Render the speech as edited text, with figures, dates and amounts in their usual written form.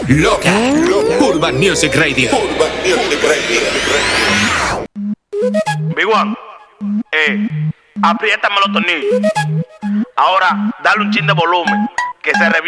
Loca. Urban Music Radio. Big One, apriétame los tornillos. Ahora, dale un chin de volumen, que se reviente.